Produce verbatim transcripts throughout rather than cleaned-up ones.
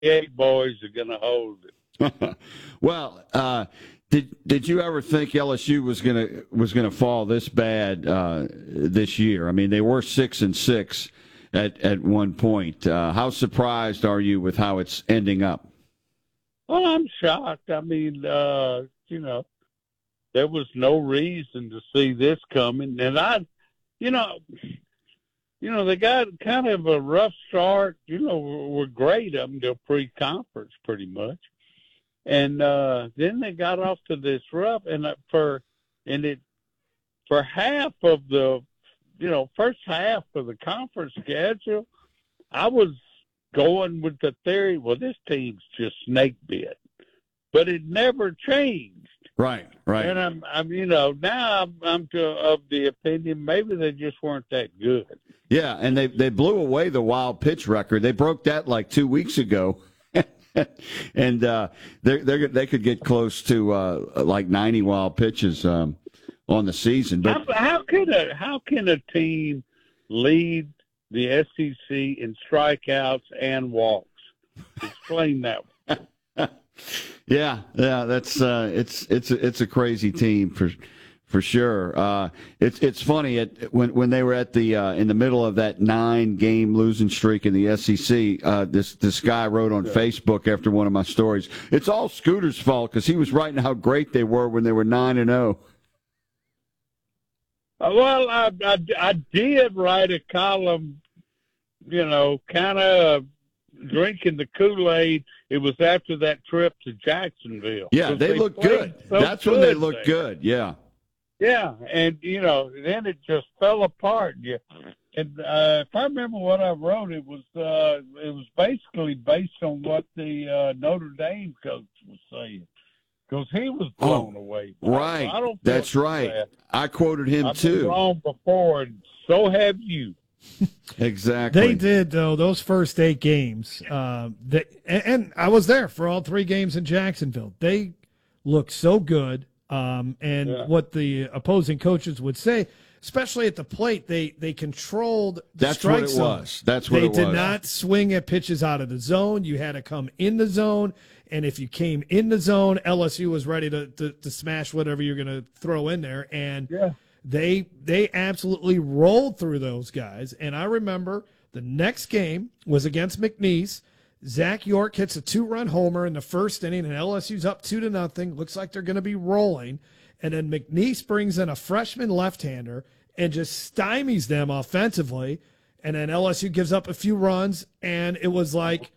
eight boys are going to hold it. Well, uh, did did you ever think L S U was gonna was gonna fall this bad uh, this year? I mean, they were six and six at at one point. Uh, how surprised are you with how it's ending up? Well, I'm shocked. I mean, uh, you know, there was no reason to see this coming, and I, you know, you know, they got kind of a rough start. You know, were great up until pre-conference, pretty much. And uh, then they got off to this rough, and for and it for half of the, you know, first half of the conference schedule, I was going with the theory, well, this team's just snake bit, but it never changed. Right, right. And I'm, I'm, you know, now I'm, I'm to, of the opinion maybe they just weren't that good. Yeah, and they they blew away the wild pitch record. They broke that like two weeks ago. and uh, they they they could get close to uh, like ninety wild pitches um, on the season. But how, how can a how can a team lead the S E C in strikeouts and walks? Explain that one. yeah, yeah, that's uh, it's it's it's a crazy team for. For sure, uh, it's it's funny at, when when they were at the uh, in the middle of that nine game losing streak in the S E C. Uh, this this guy wrote on yeah. Facebook after one of my stories. It's all Scooter's fault because he was writing how great they were when they were nine and zero. Well, I, I I did write a column, you know, kind of drinking the Kool-Aid. It was after that trip to Jacksonville. Yeah, they, they looked good. So That's good when they looked there. good. Yeah. Yeah, and, you know, then it just fell apart. Yeah. And uh, if I remember what I wrote, it was uh, it was basically based on what the uh, Notre Dame coach was saying, because he was blown oh, away. Right, I don't that's right. That. I quoted him, I've too. I've been wrong before, and so have you. Exactly. They did, though, those first eight games. Uh, they, and, and I was there for all three games in Jacksonville. They looked so good. Um, and yeah. what the opposing coaches would say, especially at the plate, they, they controlled the That's strike what it zone. was. That's what they it was. They did not swing at pitches out of the zone. You had to come in the zone. And if you came in the zone, L S U was ready to, to, to smash whatever you're going to throw in there. And yeah. they they absolutely rolled through those guys. And I remember the next game was against McNeese. Zach York hits a two-run homer in the first inning, and L S U's up two to nothing. Looks like they're going to be rolling. And then McNeese brings in a freshman left-hander and just stymies them offensively. And then L S U gives up a few runs, and it was like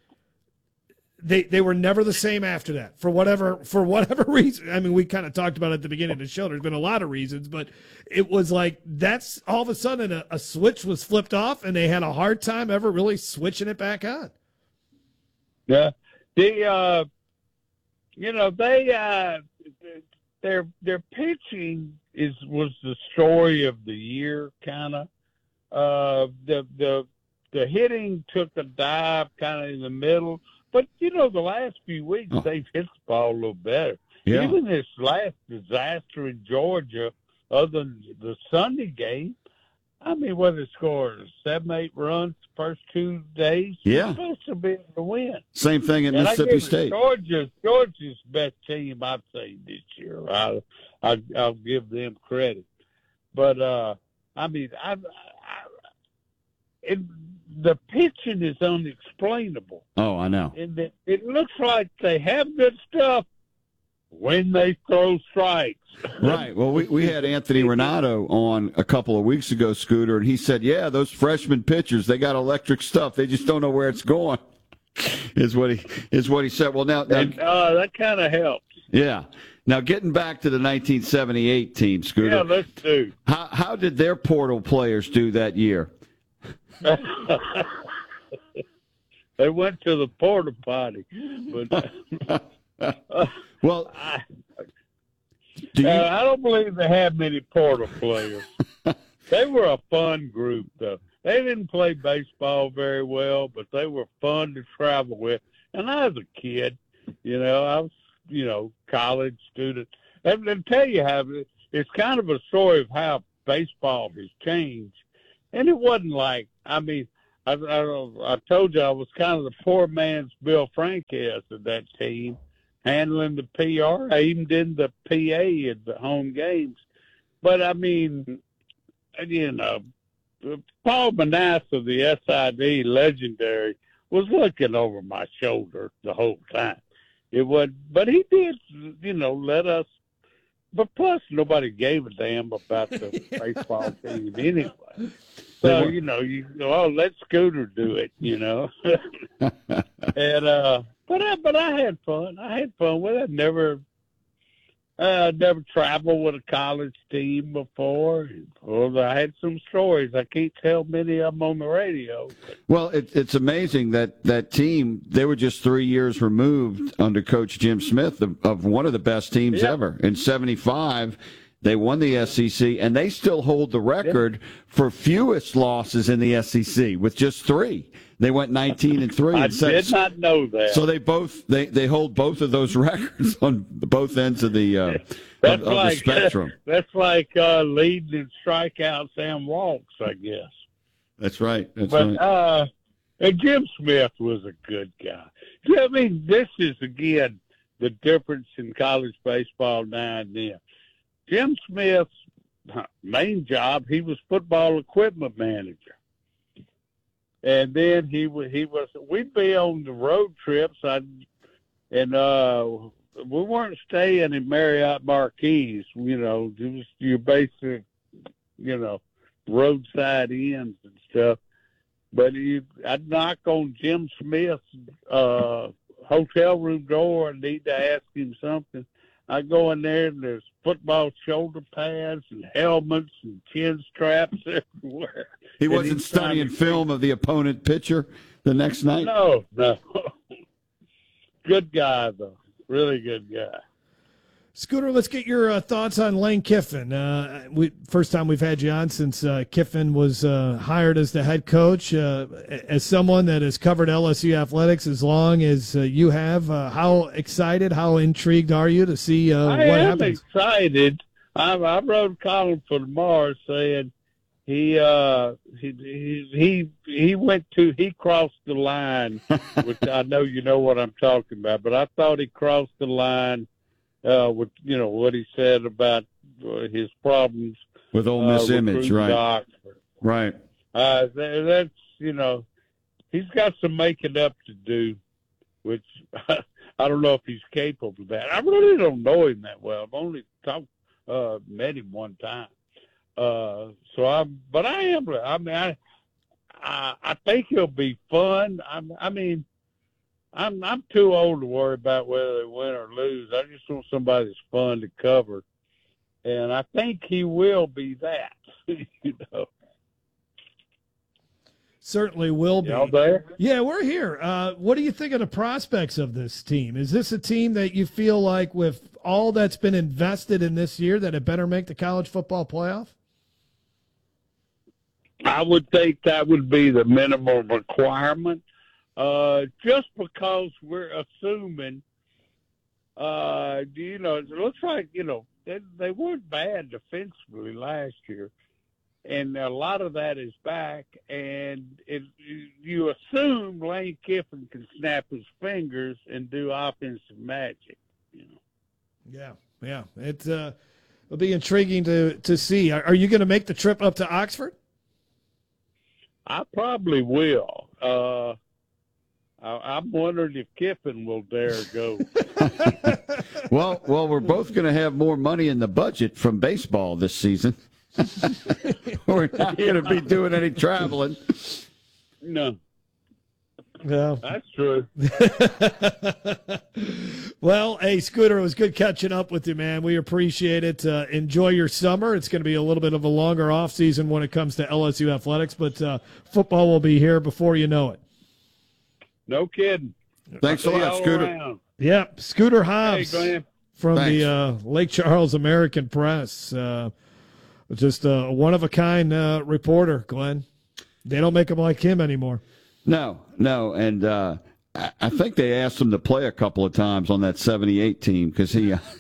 they they were never the same after that for whatever for whatever reason. I mean, we kind of talked about it at the beginning of the show. There's been a lot of reasons, but it was like that's all of a sudden a, a switch was flipped off, and they had a hard time ever really switching it back on. Yeah, the uh, you know they uh, their their pitching is was the story of the year, kind of. Uh, the the the hitting took a dive kind of in the middle, but you know the last few weeks oh. they've hit the ball a little better. Yeah. Even this last disaster in Georgia, other than the Sunday game, I mean, what they scored seven, eight runs the first two days. Yeah, You're supposed to be able to win. Same thing in and Mississippi State. Georgia's Georgia's best team, I'd say, this year. I, I I'll give them credit, but uh, I mean, I, I it, the pitching is unexplainable. Oh, I know. And it, it looks like they have good stuff when they throw strikes. Right. Well, we, we had Anthony Renato on a couple of weeks ago, Scooter, and he said, yeah, those freshman pitchers, they got electric stuff. They just don't know where it's going, is what he is what he said. Well, now, now and, uh, that kind of helps. Yeah. Now, getting back to the nineteen seventy-eight team, Scooter. Yeah, let's do. How, how did their portal players do that year? They went to the porta potty. But, uh, well, I, do you... uh, I don't believe they had many portal players. They were a fun group, though. They didn't play baseball very well, but they were fun to travel with. And I was a kid, you know, I was, you know, college student. And I'll tell you how it's kind of a story of how baseball has changed. And it wasn't like, I mean, I, I, I told you I was kind of the poor man's Bill Franquez of that team, handling the P R. I even did the P A at the home games. But, I mean, you know, Paul Manasse of the S I D, legendary, was looking over my shoulder the whole time. It would, but he did, you know, let us. But plus, nobody gave a damn about the baseball team anyway. So you know, you go, oh, let Scooter do it, you know. and uh, but I, but I had fun. I had fun with it. Never. Uh, never traveled with a college team before. Well, I had some stories. I can't tell many of them on the radio. Well, it, it's amazing that that team, they were just three years removed under Coach Jim Smith of, of one of the best teams yep. ever. In seventy-five, they won the S E C, and they still hold the record yep. for fewest losses in the S E C with just three. They went nineteen and three. I and seven. did not know that. So they both they, they hold both of those records on both ends of the uh, that's of, of like, the spectrum. That's like uh, leading in strikeouts and walks, I guess. That's right. That's but, right. Uh, and Jim Smith was a good guy. I mean, this is again the difference in college baseball now and then. Jim Smith's main job, he was football equipment manager. And then he was, he was, we'd be on the road trips, I'd, and uh, we weren't staying in Marriott Marquis, you know, it was your basic, you know, roadside inns and stuff. But he, I'd knock on Jim Smith's uh, hotel room door and need to ask him something. I go in there and there's football shoulder pads and helmets and chin straps everywhere. He wasn't studying film of the opponent pitcher the next night? No, no. Good guy, though. Really good guy. Scooter, let's get your uh, thoughts on Lane Kiffin. Uh, we, first time we've had you on since uh, Kiffin was uh, hired as the head coach. Uh, as someone that has covered L S U athletics as long as uh, you have, uh, how excited, how intrigued are you to see uh, I what am happens? excited. I, I wrote a column for tomorrow saying he uh, he, he he he went to he crossed the line, which I know you know what I'm talking about, but I thought he crossed the line. Uh, with you know what he said about uh, his problems with Ole Miss uh, image, right? Oxford. Right. Uh, that, that's you know he's got some making up to do, which I don't know if he's capable of that. I really don't know him that well. I've only talked uh, met him one time, uh, so I. But I am. I mean, I I, I think he'll be fun. I, I mean. I'm I'm too old to worry about whether they win or lose. I just want somebody that's fun to cover, and I think he will be that. you know, certainly will be. Y'all there? Yeah, we're here. Uh, what do you think of the prospects of this team? Is this a team that you feel like, with all that's been invested in this year, that it better make the college football playoff? I would think that would be the minimum requirement. Uh, just because we're assuming, uh, you know, it looks like, you know, they, they weren't bad defensively last year, and a lot of that is back, and it, you assume Lane Kiffin can snap his fingers and do offensive magic, you know. Yeah, yeah. It, uh, it'll be intriguing to, to see. Are, are you going to make the trip up to Oxford? I probably will. Uh, I'm wondering if Kiffin will dare go. well, well, we're both going to have more money in the budget from baseball this season. We're not going to be doing any traveling. No. No. That's true. Well, hey, Scooter, it was good catching up with you, man. We appreciate it. Uh, enjoy your summer. It's going to be a little bit of a longer off season when it comes to L S U athletics, but uh, football will be here before you know it. No kidding. Thanks a lot, Scooter. Around. Yeah, Scooter Hobbs hey, from Thanks. the uh, Lake Charles American Press. Uh, just a one-of-a-kind uh, reporter, Glenn. They don't make them like him anymore. No, no, and uh, I think they asked him to play a couple of times on that seventy-eight team because he uh,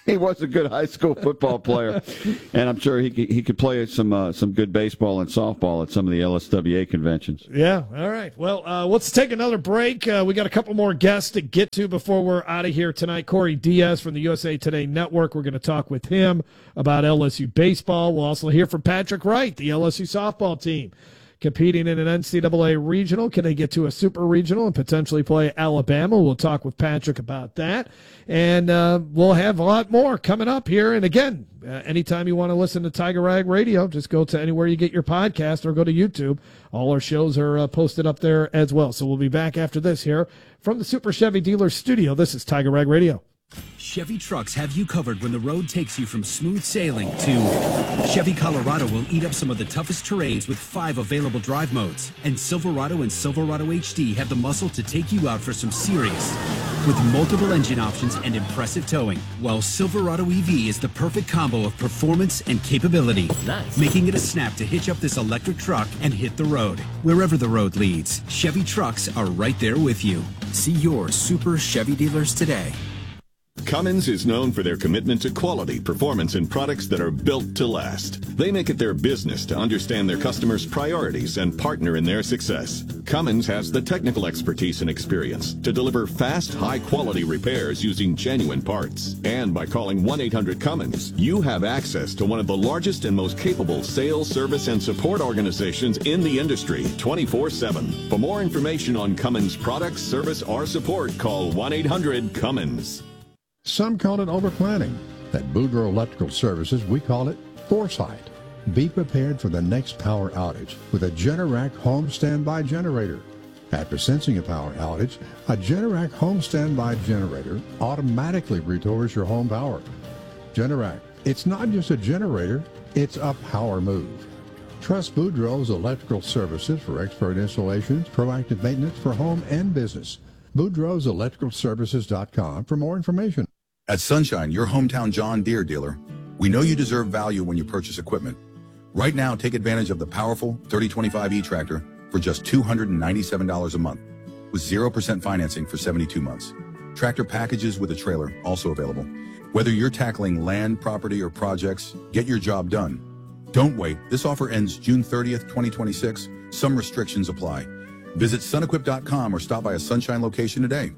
he was a good high school football player, and I'm sure he could, he could play some uh, some good baseball and softball at some of the L S W A conventions. Yeah, all right. Well, uh, let's take another break. Uh, we got a couple more guests to get to before we're out of here tonight. Corey Diaz from the U S A Today Network. We're going to talk with him about L S U baseball. We'll also hear from Patrick Wright, the L S U softball team, competing in an N C double A regional. Can they get to a super regional and potentially play Alabama? We'll talk with Patrick about that. And uh, we'll have a lot more coming up here. And again, uh, anytime you want to listen to Tiger Rag Radio, just go to anywhere you get your podcast or go to YouTube. All our shows are uh, posted up there as well. So we'll be back after this here from the Super Chevy Dealer Studio. This is Tiger Rag Radio. Chevy trucks have you covered when the road takes you from smooth sailing to Chevy Colorado will eat up some of the toughest terrains with five available drive modes. And Silverado and Silverado H D have the muscle to take you out for some serious with multiple engine options and impressive towing. While Silverado E V is the perfect combo of performance and capability, nice. Making it a snap to hitch up this electric truck and hit the road. Wherever the road leads, Chevy trucks are right there with you. See your Super Chevy dealers today. Cummins is known for their commitment to quality, performance, and products that are built to last. They make it their business to understand their customers' priorities and partner in their success. Cummins has the technical expertise and experience to deliver fast, high-quality repairs using genuine parts. And by calling one eight hundred Cummins, you have access to one of the largest and most capable sales, service, and support organizations in the industry, twenty-four seven. For more information on Cummins products, service, or support, call one eight hundred Cummins. Some call it overplanning. At Boudreaux Electrical Services, we call it foresight. Be prepared for the next power outage with a Generac home standby generator. After sensing a power outage, a Generac home standby generator automatically restores your home power. Generac, it's not just a generator, it's a power move. Trust Boudreaux's Electrical Services for expert installations, proactive maintenance for home and business. Boudreaux's Electrical Services dot com for more information. At Sunshine, your hometown John Deere dealer, we know you deserve value when you purchase equipment. Right now, take advantage of the powerful thirty twenty-five E tractor for just two hundred ninety-seven dollars a month with zero percent financing for seventy-two months. Tractor packages with a trailer also available. Whether you're tackling land, property, or projects, get your job done. Don't wait. This offer ends June thirtieth, twenty twenty-six. Some restrictions apply. Visit sunequip dot com or stop by a Sunshine location today.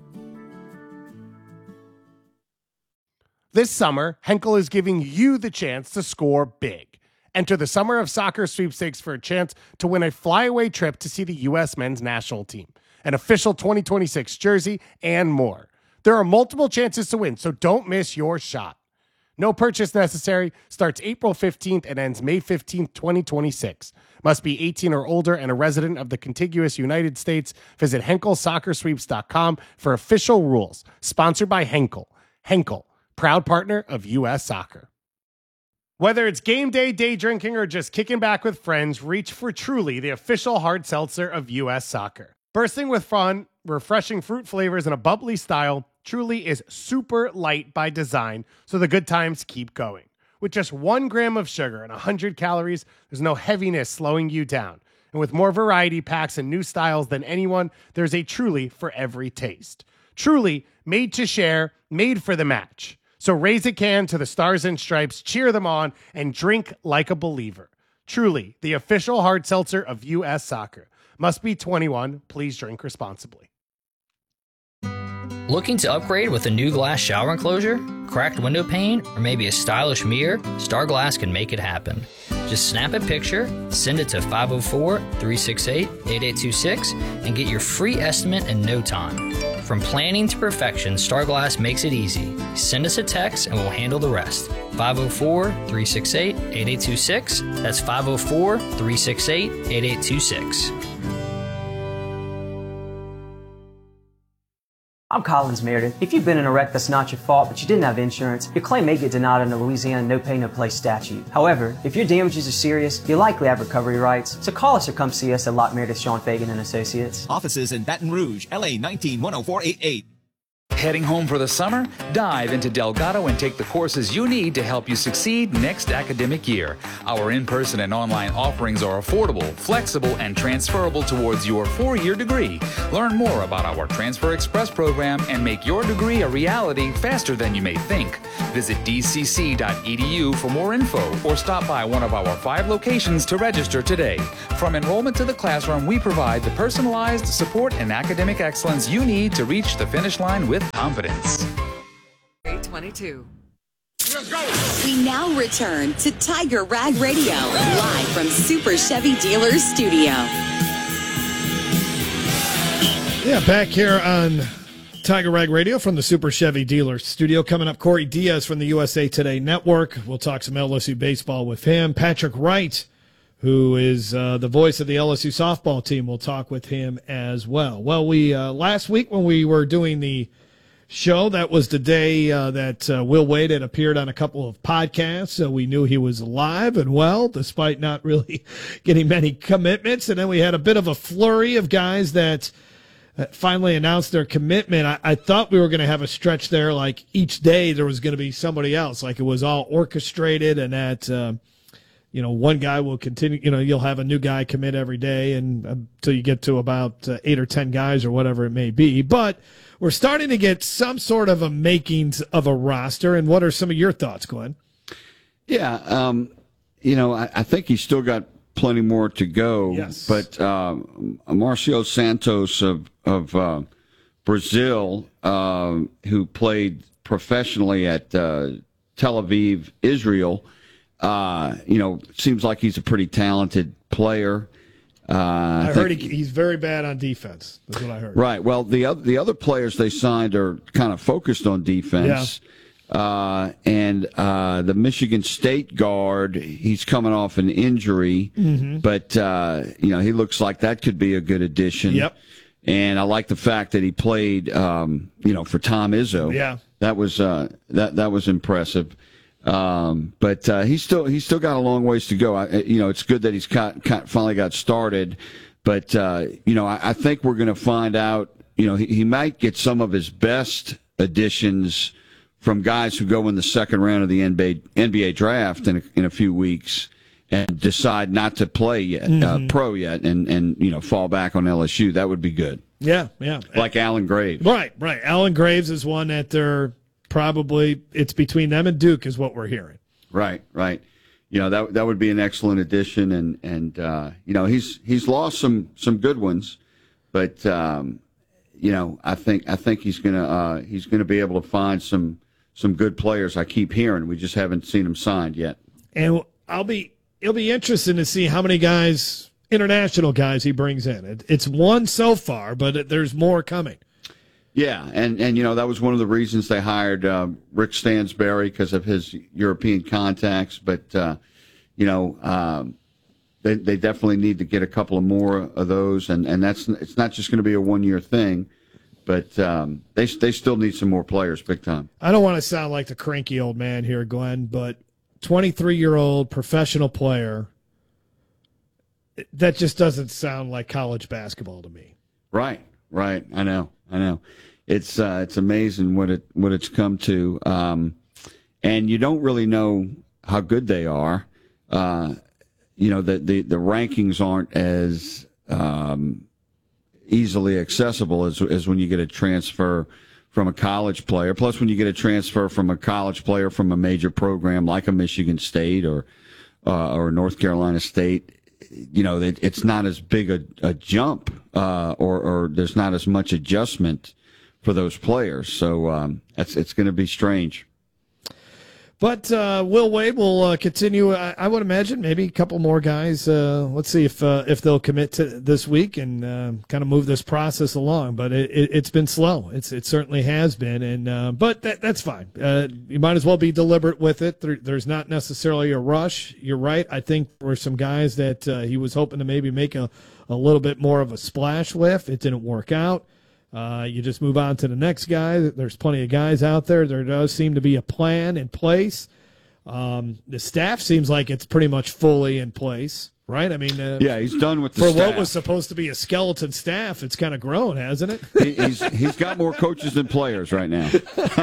This summer, Henkel is giving you the chance to score big. Enter the Summer of Soccer sweepstakes for a chance to win a flyaway trip to see the U S men's national team, an official twenty twenty-six jersey, and more. There are multiple chances to win, so don't miss your shot. No purchase necessary. Starts April fifteenth and ends May fifteenth, twenty twenty-six. Must be eighteen or older and a resident of the contiguous United States. Visit Henkel Soccer Sweeps dot com for official rules. Sponsored by Henkel. Henkel, proud partner of U S Soccer. Whether it's game day, day drinking, or just kicking back with friends, reach for Truly, the official hard seltzer of U S Soccer. Bursting with fun, refreshing fruit flavors, and a bubbly style, Truly is super light by design, so the good times keep going. With just one gram of sugar and one hundred calories, there's no heaviness slowing you down. And with more variety packs and new styles than anyone, there's a Truly for every taste. Truly, made to share, made for the match. So raise a can to the Stars and Stripes, cheer them on, and drink like a believer. Truly, the official hard seltzer of U S Soccer. Must be twenty-one. Please drink responsibly. Looking to upgrade with a new glass shower enclosure, cracked window pane, or maybe a stylish mirror? Star Glass can make it happen. Just snap a picture, send it to five oh four, three six eight, eight eight two six, and get your free estimate in no time. From planning to perfection, Star Glass makes it easy. Send us a text and we'll handle the rest. five oh four, three six eight, eight eight two six. That's five oh four, three six eight, eight eight two six. I'm Collins Meredith. If you've been in a wreck that's not your fault, but you didn't have insurance, your claim may get denied under Louisiana No Pay No Play statute. However, if your damages are serious, you likely have recovery rights. So call us or come see us at Locke Meredith, Sean Fagan and Associates. Offices in Baton Rouge, L A nineteen one oh four eighty-eight. Heading home for the summer? Dive into Delgado and take the courses you need to help you succeed next academic year. Our in-person and online offerings are affordable, flexible, and transferable towards your four-year degree. Learn more about our Transfer Express program and make your degree a reality faster than you may think. Visit d c c dot e d u for more info or stop by one of our five locations to register today. From enrollment to the classroom, we provide the personalized support and academic excellence you need to reach the finish line with confidence. eight twenty-two. Let's go. We now return to Tiger Rag Radio, live from Super Chevy Dealers Studio. Yeah, back here on Tiger Rag Radio from the Super Chevy Dealers Studio. Coming up, Corey Diaz from the U S A Today Network. We'll talk some L S U baseball with him. Patrick Wright, who is uh, the voice of the L S U softball team, we'll talk with him as well. Well, we uh, last week when we were doing the show, that was the day uh, that uh, Will Wade had appeared on a couple of podcasts, so we knew he was alive and well, despite not really getting many commitments. And then we had a bit of a flurry of guys that uh, finally announced their commitment. I, I thought we were going to have a stretch there, like each day there was going to be somebody else, like it was all orchestrated, and that uh, you know, one guy will continue, you know, you'll have a new guy commit every day and until you get to about uh, eight or ten guys or whatever it may be. But we're starting to get some sort of a makings of a roster. And what are some of your thoughts, Glenn? Yeah, um, you know, I, I think he's still got plenty more to go. Yes. But uh, Marcio Santos of, of uh, Brazil, uh, who played professionally at uh, Tel Aviv, Israel, Uh, you know, seems like he's a pretty talented player. Uh, I, I heard he, he's very bad on defense. That's what I heard. Right. Well, the other the other players they signed are kind of focused on defense. Yeah. Uh, and uh, the Michigan State guard, he's coming off an injury, mm-hmm. but uh, you know, he looks like that could be a good addition. Yep. And I like the fact that he played, um, you know, for Tom Izzo. Yeah. That was uh, that that was impressive. Um, but uh, he's still he's still got a long ways to go. I, you know, it's good that he's got, got, finally got started, but uh, you know, I, I think we're going to find out. You know, he, he might get some of his best additions from guys who go in the second round of the N B A, N B A draft in a, in a few weeks and decide not to play yet, mm-hmm. uh, pro yet, and and you know, fall back on L S U. That would be good. Yeah, yeah. Like Alan Graves. Right, right. Alan Graves is one that they're. Probably it's between them and Duke is what we're hearing. Right, right. You know, that that would be an excellent addition, and and uh, you know, he's he's lost some some good ones, but um, you know, I think I think he's gonna uh, he's gonna be able to find some some good players. I keep hearing, we just haven't seen them signed yet. And I'll be it'll be interesting to see how many guys, international guys, he brings in. It, it's one so far, but it, there's more coming. Yeah, and, and you know, that was one of the reasons they hired uh, Rick Stansberry, because of his European contacts. But, uh, you know, um, they they definitely need to get a couple of more of those. And, and that's it's not just going to be a one-year thing, but um, they they still need some more players big time. I don't want to sound like the cranky old man here, Glenn, but twenty-three-year-old professional player, that just doesn't sound like college basketball to me. Right, right. I know. I know, it's uh, it's amazing what it what it's come to, um, and you don't really know how good they are. Uh, you know, the, the the rankings aren't as um, easily accessible as as when you get a transfer from a college player. Plus, when you get a transfer from a college player from a major program like a Michigan State or uh, or North Carolina State. You know, it, it's not as big a, a jump, uh, or, or there's not as much adjustment for those players. So um, it's, it's going to be strange. But uh, Will Wade will uh, continue. I, I would imagine maybe a couple more guys. Uh, let's see if uh, if they'll commit to this week and uh, kind of move this process along. But it, it, it's been slow. It's it certainly has been. And uh, but that that's fine. Uh, you might as well be deliberate with it. There, there's not necessarily a rush. You're right. I think there were some guys that uh, he was hoping to maybe make a, a little bit more of a splash with. It didn't work out. Uh, you just move on to the next guy. There's plenty of guys out there. There does seem to be a plan in place. Um, the staff seems like it's pretty much fully in place right? I mean, uh, yeah, he's done with the for staff. what was supposed to be a skeleton staff. It's kind of grown, hasn't it? he, he's he's got more coaches than players right now.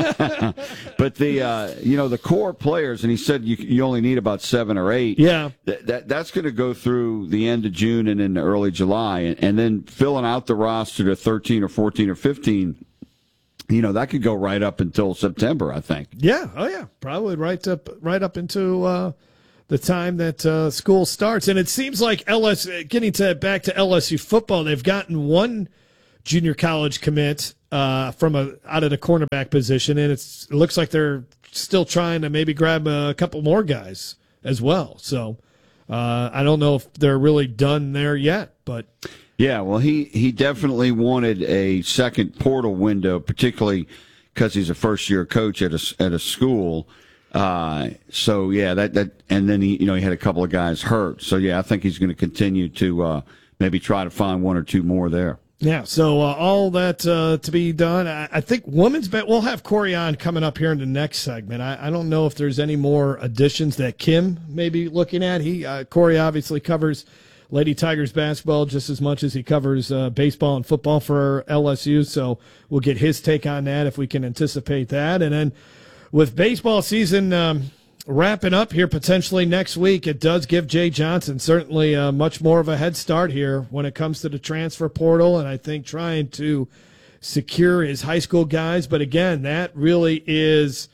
But the uh, you know the core players, and he said you you only need about seven or eight. Yeah, that, that that's going to go through the end of June and into early July, and, and then filling out the roster to thirteen or fourteen or fifteen. You know, that could go right up until September, I think. Yeah, oh yeah, probably right up right up into uh, the time that uh, school starts. And it seems like L S, getting to back to L S U football, they've gotten one junior college commit uh, from a out of the cornerback position, and it's, it looks like they're still trying to maybe grab a couple more guys as well. So uh, I don't know if they're really done there yet, but. Yeah, well, he, he definitely wanted a second portal window, particularly because he's a first-year coach at a, at a school. Uh, so, yeah, that, that and then he, you know, he had a couple of guys hurt. So, yeah, I think he's going to continue to uh, maybe try to find one or two more there. Yeah, so uh, all that uh, to be done. I, I think women's bet. We'll have Corey on coming up here in the next segment. I, I don't know if there's any more additions that Kim may be looking at. He uh, Corey obviously covers Lady Tigers basketball just as much as he covers uh, baseball and football for L S U, so we'll get his take on that if we can anticipate that. And then with baseball season um, wrapping up here potentially next week, it does give Jay Johnson certainly uh, much more of a head start here when it comes to the transfer portal, and I think trying to secure his high school guys. But again, that really is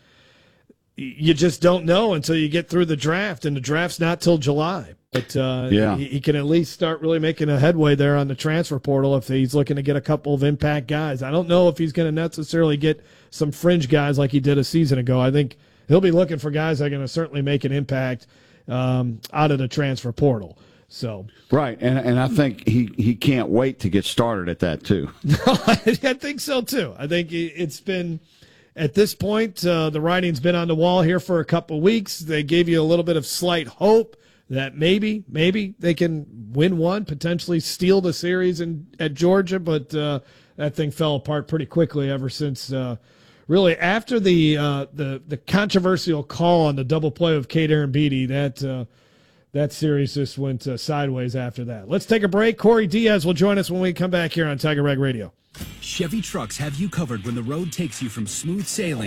– you just don't know until you get through the draft, and the draft's not till July. But uh, yeah. he, he can at least start really making a headway there on the transfer portal if he's looking to get a couple of impact guys. I don't know if he's going to necessarily get some fringe guys like he did a season ago. I think he'll be looking for guys that are going to certainly make an impact um, out of the transfer portal. So right, and and I think he, he can't wait to get started at that too. I think so too. I think it's been at this point uh, the writing's been on the wall here for a couple of weeks. They gave you a little bit of slight hope that maybe, maybe they can win one, potentially steal the series in, at Georgia, but uh, that thing fell apart pretty quickly ever since, uh, really, after the uh, the the controversial call on the double play of Kate Arambidi, that uh, that series just went uh, sideways after that. Let's take a break. Corey Diaz will join us when we come back here on Tiger Rag Radio. Chevy trucks have you covered when the road takes you from smooth sailing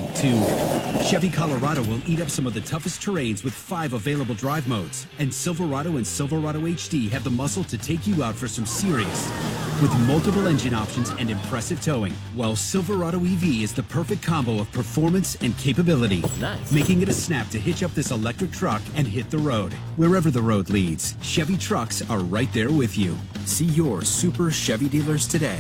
to Chevy Colorado will eat up some of the toughest terrains with five available drive modes. And Silverado and Silverado H D have the muscle to take you out for some serious with multiple engine options and impressive towing. While Silverado E V is the perfect combo of performance and capability, nice. Making it a snap to hitch up this electric truck and hit the road. Wherever the road leads, Chevy trucks are right there with you. See your Super Chevy dealers today.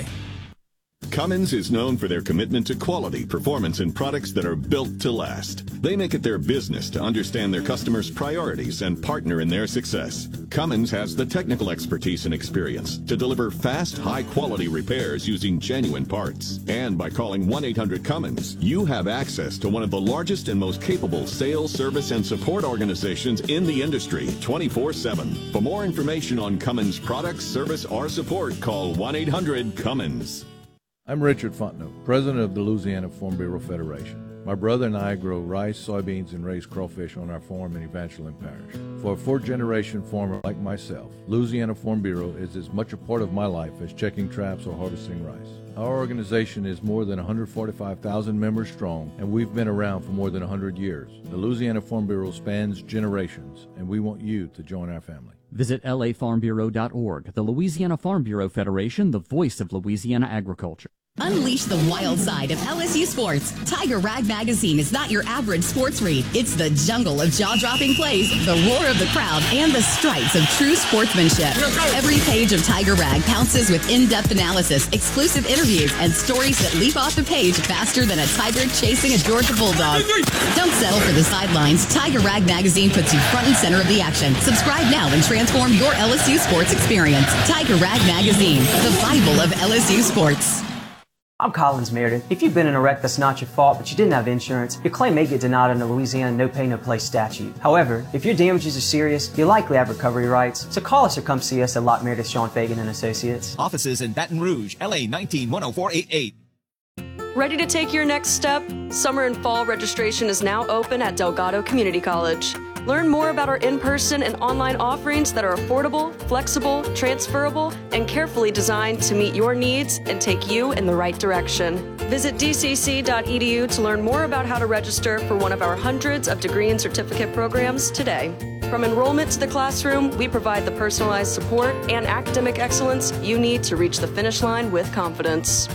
Cummins is known for their commitment to quality, performance, and products that are built to last. They make it their business to understand their customers' priorities and partner in their success. Cummins has the technical expertise and experience to deliver fast, high-quality repairs using genuine parts. And by calling one eight hundred Cummins, you have access to one of the largest and most capable sales, service, and support organizations in the industry, twenty-four seven. For more information on Cummins products, service, or support, call one eight hundred Cummins. I'm Richard Fontenot, president of the Louisiana Farm Bureau Federation. My brother and I grow rice, soybeans, and raise crawfish on our farm in Evangeline Parish. For a fourth-generation farmer like myself, Louisiana Farm Bureau is as much a part of my life as checking traps or harvesting rice. Our organization is more than one hundred forty-five thousand members strong, and we've been around for more than one hundred years. The Louisiana Farm Bureau spans generations, and we want you to join our family. Visit L A farm bureau dot org. The Louisiana Farm Bureau Federation, the voice of Louisiana agriculture. Unleash the wild side of L S U sports. Tiger Rag Magazine is not your average sports read. It's the jungle of jaw-dropping plays, the roar of the crowd, and the stripes of true sportsmanship. Every page of Tiger Rag pounces with in-depth analysis, exclusive interviews, and stories that leap off the page faster than a tiger chasing a Georgia bulldog. Don't settle for the sidelines. Tiger Rag Magazine puts you front and center of the action. Subscribe now and transform your L S U sports experience. Tiger Rag Magazine, the Bible of L S U sports. I'm Collins Meredith. If you've been in a wreck that's not your fault, but you didn't have insurance, your claim may get denied under Louisiana No Pay No Play statute. However, if your damages are serious, you likely have recovery rights. So call us or come see us at Lott Meredith, Sean Fagan and Associates. Offices in Baton Rouge, L A nineteen one oh four eighty-eight. Ready to take your next step? Summer and fall registration is now open at Delgado Community College. Learn more about our in-person and online offerings that are affordable, flexible, transferable, and carefully designed to meet your needs and take you in the right direction. Visit d c c dot e d u to learn more about how to register for one of our hundreds of degree and certificate programs today. From enrollment to the classroom, we provide the personalized support and academic excellence you need to reach the finish line with confidence.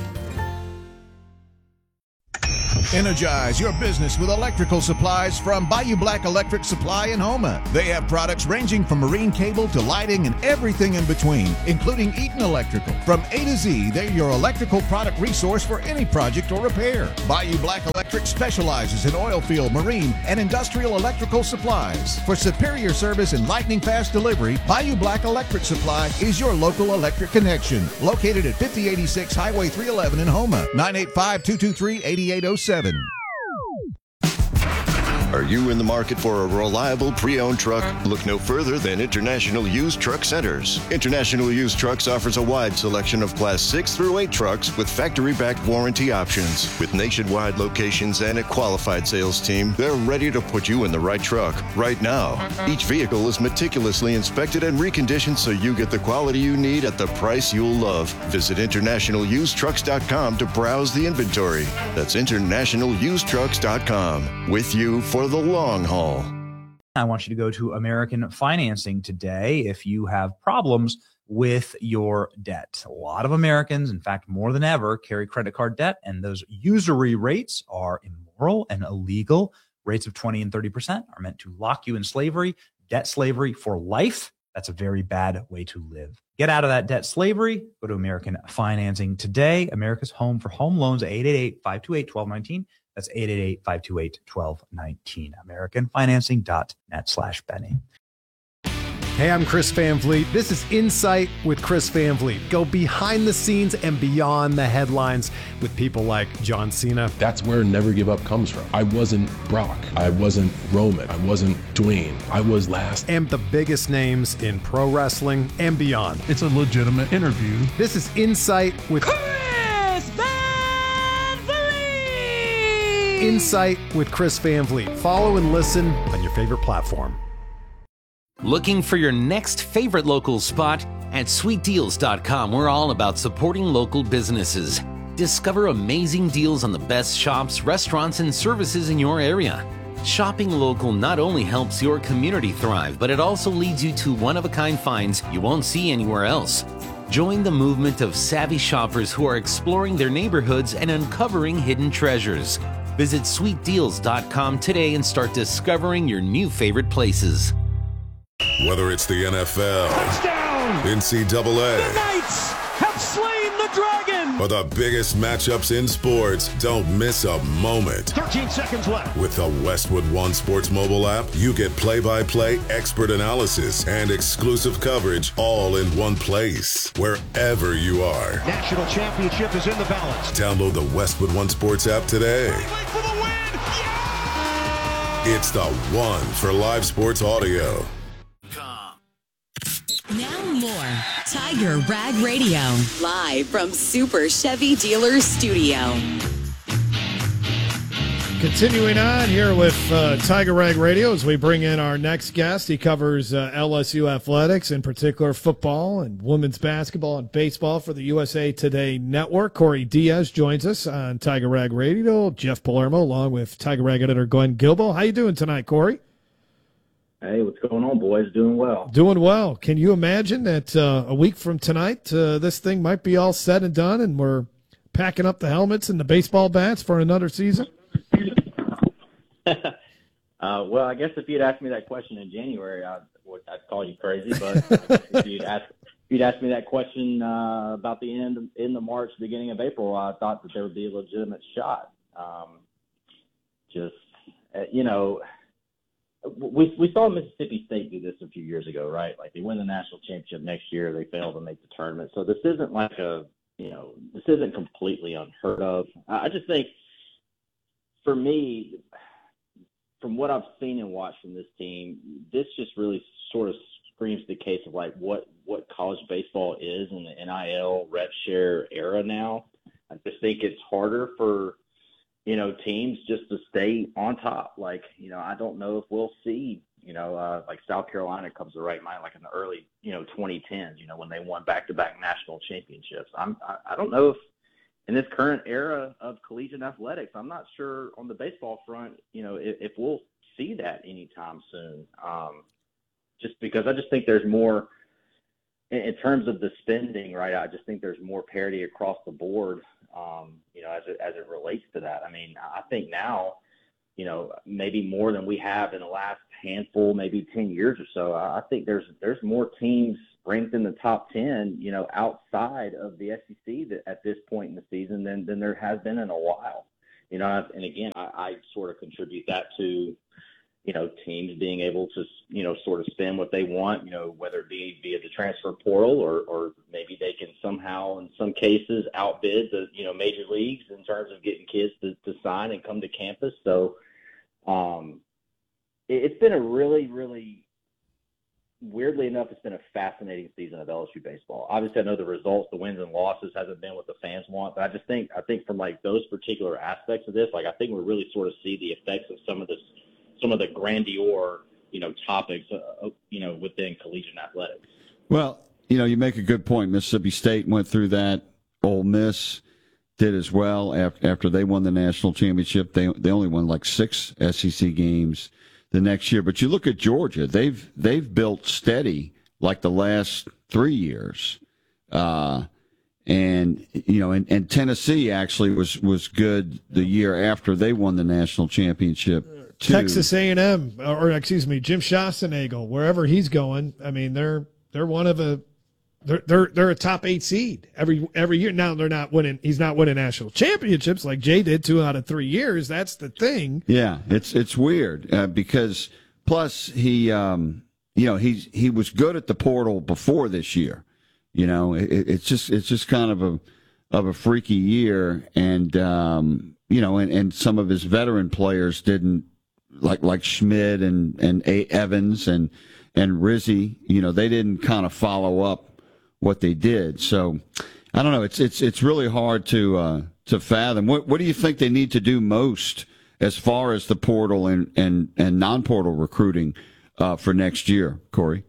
Energize your business with electrical supplies from Bayou Black Electric Supply in Houma. They have products ranging from marine cable to lighting and everything in between, including Eaton Electrical. From A to Z, they're your electrical product resource for any project or repair. Bayou Black Electric specializes in oil field, marine, and industrial electrical supplies. For superior service and lightning-fast delivery, Bayou Black Electric Supply is your local electric connection. Located at fifty eighty-six Highway three eleven in Houma. nine eight five, two two three, eight eight zero seven. Are you in the market for a reliable pre-owned truck? Look no further than International Used Truck Centers. International Used Trucks offers a wide selection of Class six through eight trucks with factory-backed warranty options. With nationwide locations and a qualified sales team, they're ready to put you in the right truck right now. Each vehicle is meticulously inspected and reconditioned so you get the quality you need at the price you'll love. Visit international used trucks dot com to browse the inventory. That's international used trucks dot com. With you for the long haul. I want you to go to American Financing today if you have problems with your debt. A lot of Americans, in fact, more than ever, carry credit card debt, and those usury rates are immoral and illegal. Rates of twenty and thirty percent are meant to lock you in slavery, debt slavery for life. That's a very bad way to live. Get out of that debt slavery. Go to American Financing today. America's home for home loans, eight eight eight, five two eight, one two one nine. That's eight eight eight, five two eight, one two one nine. American Financing dot net slash Benny. Hey, I'm Chris Van Vliet. This is Insight with Chris Van Vliet. Go behind the scenes and beyond the headlines with people like John Cena. That's where Never Give Up comes from. I wasn't Brock. I wasn't Roman. I wasn't Dwayne. I was last. And the biggest names in pro wrestling and beyond. It's a legitimate interview. This is Insight with Chris Van Vliet. Insight with Chris Van Vliet. Follow and listen on your favorite platform. Looking for your next favorite local spot? At sweet deals dot com, we're all about supporting local businesses. Discover amazing deals on the best shops, restaurants, and services in your area. Shopping local not only helps your community thrive, but it also leads you to one-of-a-kind finds you won't see anywhere else. Join the movement of savvy shoppers who are exploring their neighborhoods and uncovering hidden treasures. Visit sweet deals dot com today and start discovering your new favorite places. Whether it's the N F L, touchdown, N C double A, the Knights have slain the dragon, or the biggest matchups in sports, don't miss a moment. thirteen seconds left. With the Westwood One Sports mobile app, you get play-by-play expert analysis and exclusive coverage all in one place, wherever you are. National championship is in the balance. Download the Westwood One Sports app today. For the win. Yeah! It's the one for live sports audio. Now more Tiger Rag Radio, live from Super Chevy Dealers Studio. Continuing on here with uh, Tiger Rag Radio as we bring in our next guest. He covers uh, L S U athletics, in particular football and women's basketball and baseball for the U S A Today Network. Corey Diaz joins us on Tiger Rag Radio. Jeff Palermo along with Tiger Rag editor Glenn Gilbo. How you doing tonight, Corey? Hey, what's going on, boys? Doing well. Doing well. Can you imagine that uh, a week from tonight, uh, this thing might be all said and done and we're packing up the helmets and the baseball bats for another season? uh, well, I guess if you'd asked me that question in January, I'd, I'd call you crazy. But if you'd asked if you'd asked me that question uh, about the end, end of March, beginning of April, I thought that there would be a legitimate shot. Um, just, uh, you know... We we saw Mississippi State do this a few years ago, right? Like they win the national championship next year, they fail to make the tournament. So this isn't like a, you know, this isn't completely unheard of. I just think, for me, from what I've seen and watched from this team, this just really sort of screams the case of like what what college baseball is in the N I L rev share era now. I just think it's harder for, you know, teams just to stay on top. Like, you know, I don't know if we'll see You know, uh, like South Carolina comes to the right mind, like in the early, you know, twenty tens, you know, when they won back-to-back national championships. I'm, I, I don't know if in this current era of collegiate athletics, I'm not sure on the baseball front, you know, if, if we'll see that anytime soon. Um, just because I just think there's more in, in terms of the spending, right? I just think there's more parity across the board, um, you know, as it, as it relates to that. I mean, I think now, you know, maybe more than we have in the last handful, maybe ten years or so. I think there's there's more teams ranked in the top ten, you know, outside of the S E C that at this point in the season than than there has been in a while. You know, and again, I, I sort of contribute that to, you know, teams being able to, you know, sort of spend what they want, you know, whether it be via the transfer portal or, or maybe they can somehow, in some cases, outbid the, you know, major leagues in terms of getting kids to, to sign and come to campus. So um, it, it's been a really, really, weirdly enough, it's been a fascinating season of L S U baseball. Obviously, I know the results, the wins and losses hasn't been what the fans want, but I just think, I think from like those particular aspects of this, like I think we really sort of see the effects of some of this, some of the grandeur, you know, topics, uh, you know, within collegiate athletics. Well, you know, you make a good point. Mississippi State went through that. Ole Miss did as well after, after they won the national championship. They they only won like six S E C games the next year. But you look at Georgia; they've they've built steady like the last three years, uh, and you know, and, and Tennessee actually was was good the year after they won the national championship. Too. Texas A and M, or excuse me, Jim Schossenagel, wherever he's going. I mean, they're they're one of a they're they're they're a top eight seed every every year. Now they're not winning. He's not winning national championships like Jay did two out of three years. That's the thing. Yeah, it's it's weird uh, because plus he um you know he's he was good at the portal before this year. You know, it, it's just it's just kind of a of a freaky year, and um you know, and, and some of his veteran players didn't. Like like Schmidt and and A. Evans and and Rizzi, you know, they didn't kind of follow up what they did. So I don't know. It's it's it's really hard to uh, to fathom. What what do you think they need to do most as far as the portal and and, and non-portal recruiting uh, for next year, Corey?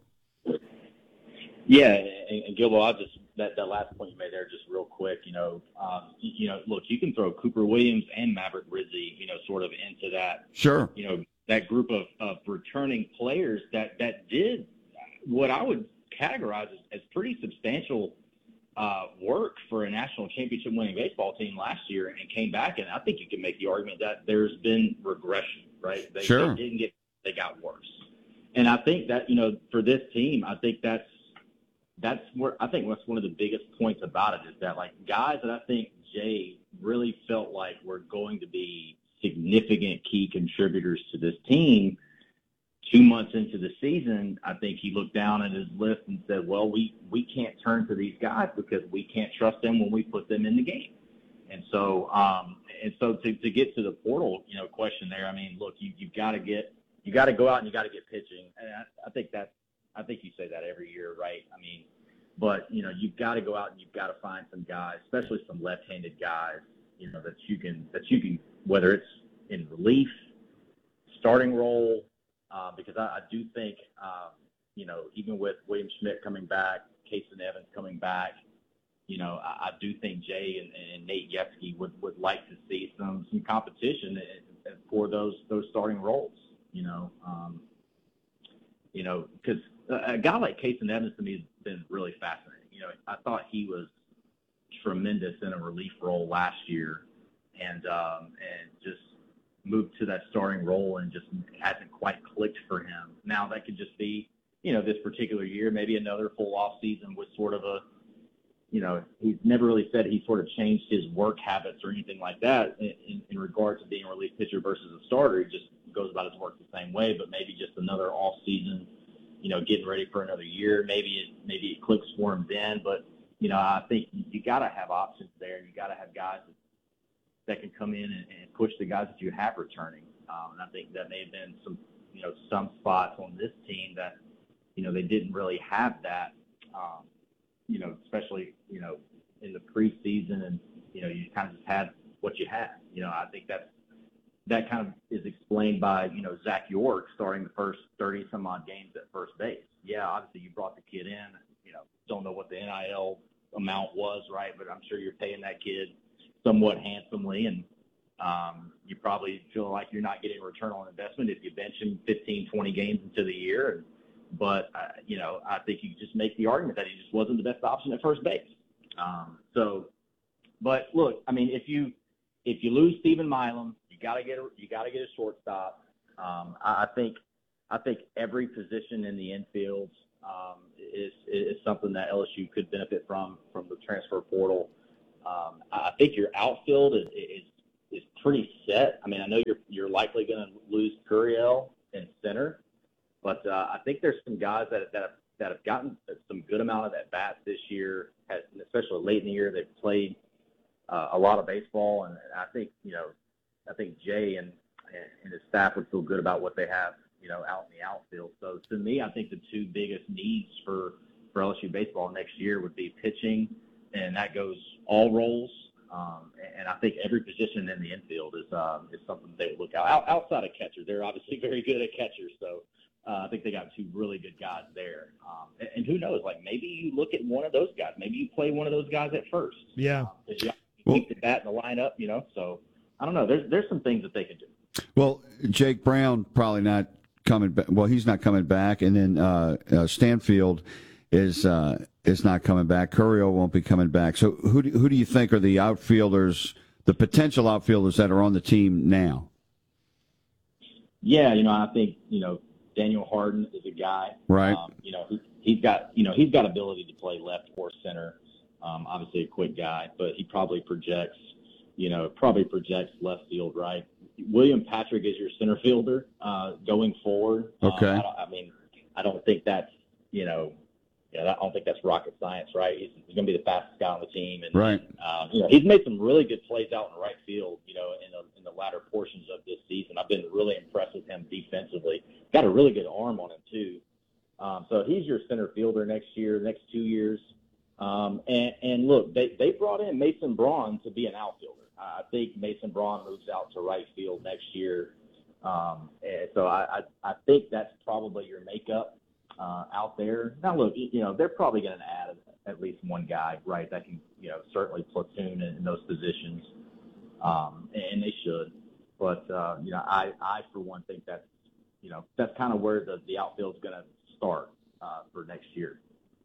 Yeah, and, and Gilbo, I'll just that, that last point you made there, just real quick. You know, um, you know, look, you can throw Cooper Williams and Maverick Rizzi, you know, sort of into that. Sure. You know, that group of, of returning players that that did what I would categorize as, as pretty substantial uh, work for a national championship winning baseball team last year, and came back. And I think you can make the argument that there's been regression, right? They, sure. They didn't get, they got worse. And I think that, you know, for this team, I think that's. That's where I think that's one of the biggest points about it is that like guys that I think Jay really felt like were going to be significant key contributors to this team. Two months into the season, I think he looked down at his list and said, well, we, we can't turn to these guys because we can't trust them when we put them in the game. And so, um, and so to, to get to the portal, you know, question there, I mean, look, you, you've got to get, you got to go out and you got to get pitching. And I, I think that's, I think you say that every year, right? I mean, but, you know, you've got to go out and you've got to find some guys, especially some left-handed guys, you know, that you can, that you can, whether it's in relief, starting role, uh, because I, I do think, um, you know, even with William Schmidt coming back, Kason Evans coming back, you know, I, I do think Jay and, and Nate Yepsky would, would like to see some, some competition for those, those starting roles, you know, um, you know, because a guy like Kason Evans to me has been really fascinating. You know, I thought he was tremendous in a relief role last year, and um, and just moved to that starting role and just hasn't quite clicked for him. Now that could just be, you know, this particular year, maybe another full off season with sort of a, you know, he's never really said he sort of changed his work habits or anything like that in, in, in regard to being a relief pitcher versus a starter. He just goes about his work the same way, but maybe just another off season, you know, getting ready for another year. Maybe it maybe it clicks for him then, but you know, I think you, you got to have options there. You got to have guys that, that can come in and, and push the guys that you have returning. Um, and I think that may have been some, you know, some spots on this team that, you know, they didn't really have that. Um, you know, especially, you know, in the preseason, and, you know, you kind of just had what you had. You know, I think that's that kind of is explained by, you know, Zach York starting the first thirty some odd games at first base. Yeah, obviously you brought the kid in, you know, don't know what the N I L amount was, right? But I'm sure you're paying that kid somewhat handsomely, and um, you probably feel like you're not getting a return on investment if you bench him fifteen, twenty games into the year. And, but, uh, you know, I think you just make the argument that he just wasn't the best option at first base. Um, so, but look, I mean, if you, if you lose Stephen Milam, you gotta get a, you gotta get a shortstop. Um, I, I think, I think every position in the infield um, is, is something that L S U could benefit from, from the transfer portal. Um, I think your outfield is, is, is pretty set. I mean, I know you're, you're likely going to lose Curiel in center, but uh, I think there's some guys that, that have, that have gotten some good amount of at bats this year, has, especially late in the year. They've played uh, a lot of baseball, and, and I think, you know, I think Jay and, and his staff would feel good about what they have, you know, out in the outfield. So to me, I think the two biggest needs for, for L S U baseball next year would be pitching, and that goes all roles. Um, and I think every position in the infield is um, is something they would look out. out outside of catcher. They're obviously very good at catcher, so uh, I think they got two really good guys there. Um, and, and who knows? Like maybe you look at one of those guys. Maybe you play one of those guys at first. Yeah, um, you, you keep the bat in the lineup, you know. So I don't know. There's there's some things that they could do. Well, Jake Brown probably not coming back. Well, he's not coming back, and then uh, uh, Stanfield is uh, is not coming back. Curiel won't be coming back. So who do, who do you think are the outfielders, the potential outfielders that are on the team now? Yeah, you know, I think, you know, Daniel Harden is a guy. Right. Um, you know, he, he's got, you know, he's got ability to play left or center. Um, obviously a quick guy, but he probably projects, you know, probably projects left field, right? William Patrick is your center fielder uh, going forward. Okay. Um, I, don't, I mean, I don't think that's, you know, Yeah, I don't think that's rocket science, right? He's, he's going to be the fastest guy on the team, and right. uh, you know, he's made some really good plays out in right field. You know, in the in the latter portions of this season, I've been really impressed with him defensively. Got a really good arm on him too. Um, so he's your center fielder next year, next two years. Um, and, and look, they they brought in Mason Braun to be an outfielder. I think Mason Braun moves out to right field next year, um, and so I, I I think that's probably your makeup. Uh, out there. Now, look, you know, they're probably going to add at least one guy, right, that can, you know, certainly platoon in, in those positions, um, and they should. But, uh, you know, I, I, for one, think that's, you know, that's kind of where the, the outfield's going to start uh, for next year.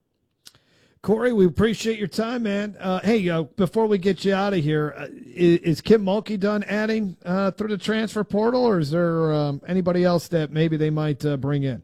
Corey, we appreciate your time, man. Uh, hey, uh, before we get you out of here, uh, is, is Kim Mulkey done adding uh, through the transfer portal, or is there um, anybody else that maybe they might uh, bring in?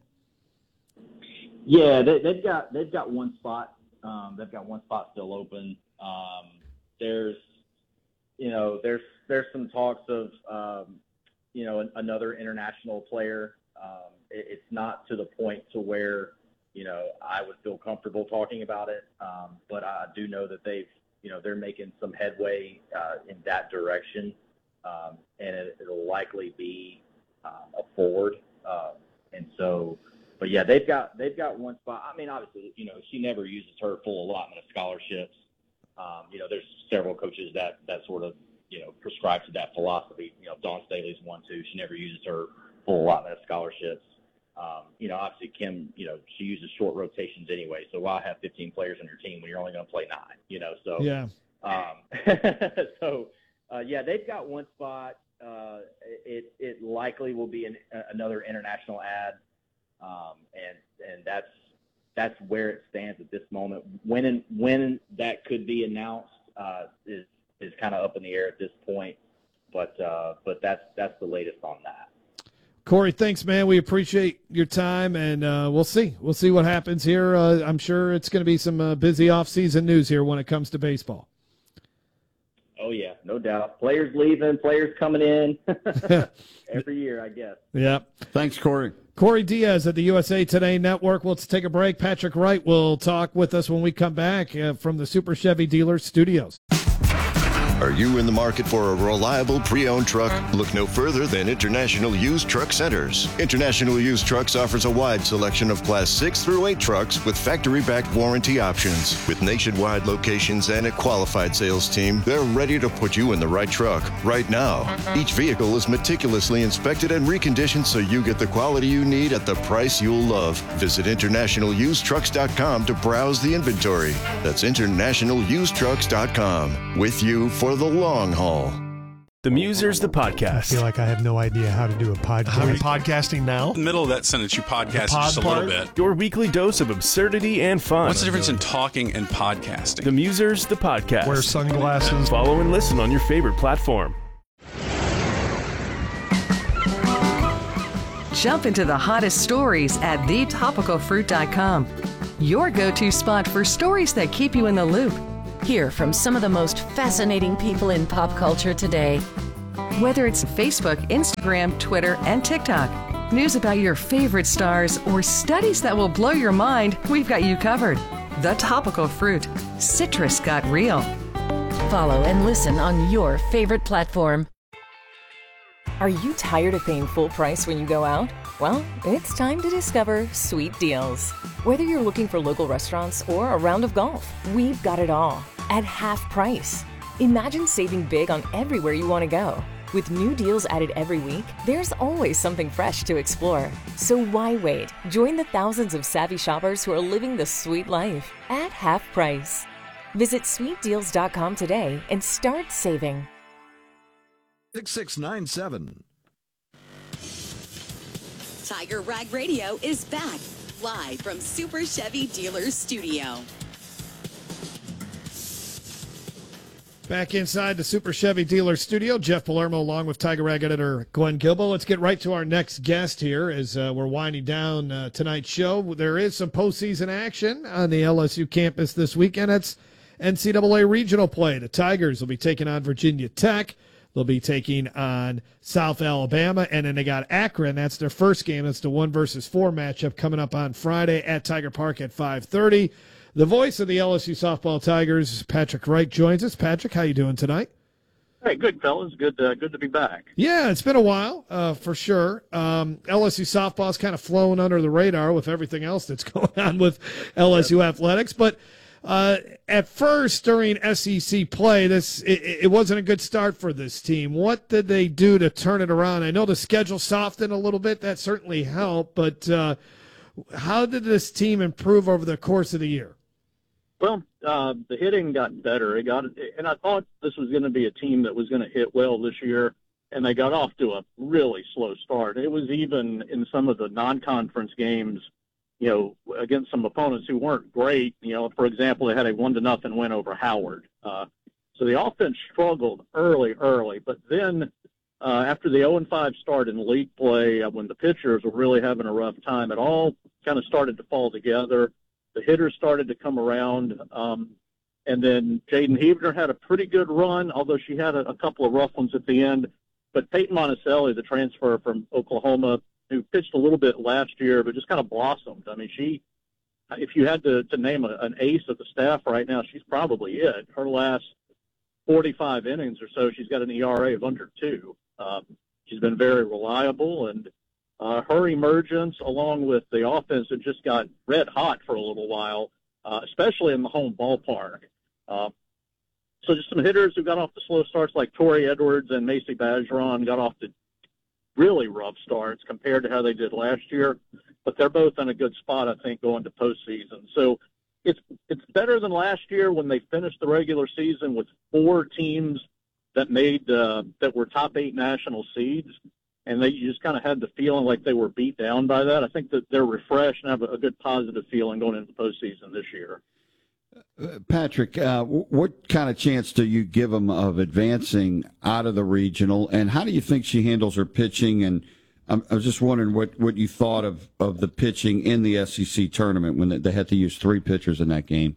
Yeah, they, they've got they've got one spot. Um, they've got one spot still open. Um, there's, you know, there's there's some talks of, um, you know, an, another international player. Um, it, it's not to the point to where, you know, I would feel comfortable talking about it. Um, but I do know that they've, you know, they're making some headway uh, in that direction, um, and it, it'll likely be uh, a forward. Uh, and so. But yeah, they've got they've got one spot. I mean, obviously, you know, she never uses her full allotment of scholarships. Um, you know, there's several coaches that that sort of, you know, prescribe to that philosophy. You know, Dawn Staley's one too. She never uses her full allotment of scholarships. Um, you know, obviously Kim, you know, she uses short rotations anyway. So why have fifteen players on your team when you're only going to play nine? You know, so yeah. Um, so uh, yeah, they've got one spot. Uh, it it likely will be an, another international ad. Um, and, and that's, that's where it stands at this moment. When, and, when that could be announced, uh, is, is kind of up in the air at this point, but, uh, but that's, that's the latest on that. Corey, thanks, man. We appreciate your time, and, uh, we'll see, we'll see what happens here. Uh, I'm sure it's going to be some uh, busy off-season news here when it comes to baseball. Oh yeah, no doubt. Players leaving, players coming in every year, I guess. Yeah. Thanks, Corey. Corey Diaz at the U S A Today Network. We'll take a break. Patrick Wright will talk with us when we come back uh, from the Super Chevy Dealers Studios. Are you in the market for a reliable pre-owned truck? Look no further than International Used Truck Centers. International Used Trucks offers a wide selection of Class six through eight trucks with factory-backed warranty options. With nationwide locations and a qualified sales team, they're ready to put you in the right truck right now. Each vehicle is meticulously inspected and reconditioned so you get the quality you need at the price you'll love. Visit international used trucks dot com to browse the inventory. That's international used trucks dot com. With you for the long haul. The Musers, the podcast. I feel like I have no idea how to do a podcast. Are we podcasting now? In the middle of that sentence, you podcast just a little bit. Your weekly dose of absurdity and fun. What's the difference in talking and podcasting? The Musers, the podcast. Wear sunglasses. Follow and listen on your favorite platform. Jump into the hottest stories at the topical fruit dot com. Your go-to spot for stories that keep you in the loop. Hear from some of the most fascinating people in pop culture today. Whether it's Facebook, Instagram, Twitter, and TikTok, news about your favorite stars, or studies that will blow your mind, we've got you covered. The Topical Fruit. Citrus got real. Follow and listen on your favorite platform. Are you tired of paying full price when you go out? Well, it's time to discover Sweet Deals. Whether you're looking for local restaurants or a round of golf, we've got it all at half price. Imagine saving big on everywhere you want to go. With new deals added every week, there's always something fresh to explore. So why wait? Join the thousands of savvy shoppers who are living the sweet life at half price. Visit sweet deals dot com today and start saving. six six nine seven. Tiger Rag Radio is back, live from Super Chevy Dealers Studio. Back inside the Super Chevy Dealer Studio, Jeff Palermo along with Tiger Rag editor Glenn Gilbo. Let's get right to our next guest here as uh, we're winding down uh, tonight's show. There is some postseason action on the L S U campus this weekend. It's N C double A regional play. The Tigers will be taking on Virginia Tech. They'll be taking on South Alabama, and then they got Akron. That's their first game. That's the one versus four matchup coming up on Friday at Tiger Park at five thirty. The voice of the L S U softball Tigers, Patrick Wright, joins us. Patrick, how you doing tonight? Hey, good, fellas. Good uh, good to be back. Yeah, it's been a while, uh, for sure. Um, L S U softball's kind of flown under the radar with everything else that's going on with L S U yeah. athletics, but Uh, at first, during S E C play, this it, it wasn't a good start for this team. What did they do to turn it around? I know the schedule softened a little bit. That certainly helped. But uh, how did this team improve over the course of the year? Well, uh, the hitting got better. It got, and I thought this was going to be a team that was going to hit well this year, and they got off to a really slow start. It was even in some of the non-conference games, you know, against some opponents who weren't great. You know, for example, they had a one to nothing win over Howard. Uh, so the offense struggled early, early. But then uh, after the oh and five start in league play, uh, when the pitchers were really having a rough time, it all kind of started to fall together. The hitters started to come around. Um, and then Jaden Heavner had a pretty good run, although she had a, a couple of rough ones at the end. But Peyton Monticelli, the transfer from Oklahoma, who pitched a little bit last year, but just kind of blossomed. I mean, she, if you had to, to name a, an ace of the staff right now, she's probably it. Her last forty-five innings or so, she's got an E R A of under two. Um, she's been very reliable, and uh, her emergence, along with the offense that just got red hot for a little while, uh, especially in the home ballpark. Uh, so just some hitters who got off the slow starts, like Tori Edwards and Macy Bergeron, got off the really rough starts compared to how they did last year, but they're both in a good spot, I think, going to postseason. So it's it's better than last year when they finished the regular season with four teams that made uh, that were top eight national seeds, and they just kind of had the feeling like they were beat down by that. I think that they're refreshed and have a, a good positive feeling going into the postseason this year. Uh, Patrick, uh, w- what kind of chance do you give them of advancing out of the regional, and how do you think she handles her pitching? And um, I was just wondering what, what you thought of, of the pitching in the S E C tournament when they had to use three pitchers in that game.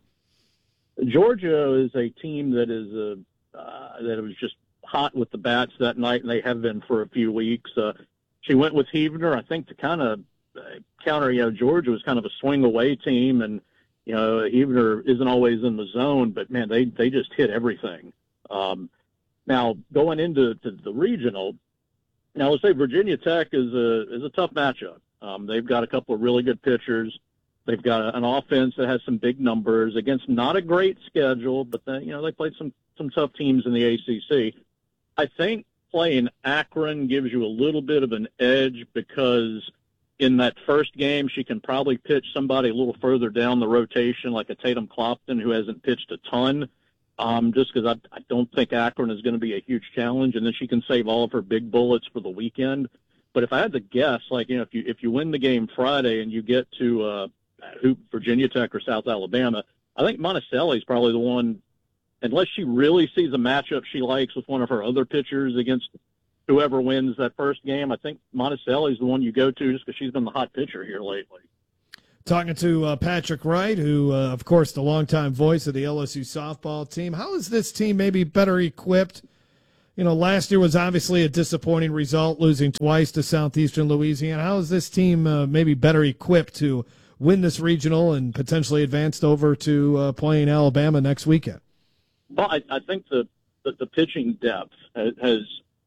Georgia is a team that is a, uh, that was just hot with the bats that night, and they have been for a few weeks. Uh, she went with Heavner, I think, to kind of uh, counter. You know, Georgia was kind of a swing away team, and you know, Heavner isn't always in the zone, but, man, they, they just hit everything. Um, Now, going into to the regional, now let's say Virginia Tech is a is a tough matchup. Um, they've got a couple of really good pitchers. They've got an offense that has some big numbers against not a great schedule, but then, you know, they played some some tough teams in the A C C. I think playing Akron gives you a little bit of an edge because in that first game, she can probably pitch somebody a little further down the rotation, like a Tatum Clopton, who hasn't pitched a ton, um, just because I, I don't think Akron is going to be a huge challenge, and then she can save all of her big bullets for the weekend. But if I had to guess, like, you know, if you if you win the game Friday and you get to uh, who, Virginia Tech or South Alabama, I think Monticelli is probably the one, unless she really sees a matchup she likes with one of her other pitchers against whoever wins that first game. I think Monticelli is the one you go to just because she's been the hot pitcher here lately. Talking to uh, Patrick Wright, who, uh, of course, the longtime voice of the L S U softball team. How is this team maybe better equipped? You know, last year was obviously a disappointing result, losing twice to Southeastern Louisiana. How is this team uh, maybe better equipped to win this regional and potentially advanced over to uh, playing Alabama next weekend? Well, I, I think the, the the pitching depth has, has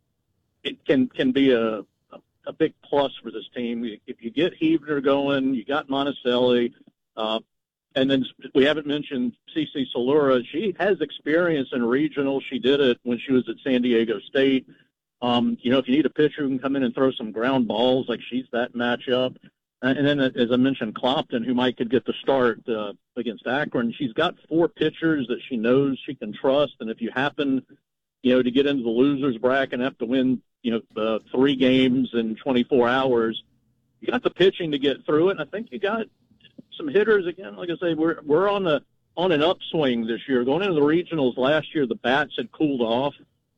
it can can be a, a a big plus for this team. If you get Huebner going, you got Monticelli, uh, and then we haven't mentioned CeCe Salura. She has experience in regional. She did it when she was at San Diego State. Um, you know, if you need a pitcher who can come in and throw some ground balls, like she's that matchup. And then, as I mentioned, Clopton, who might could get the start uh, against Akron. She's got four pitchers that she knows she can trust. And if you happen, you know, to get into the losers bracket and have to win, you know, uh, three games in twenty-four hours, you got the pitching to get through it. And I think you got some hitters again. Like I say, we're we're on the on an upswing this year. Going into the regionals last year, the bats had cooled off.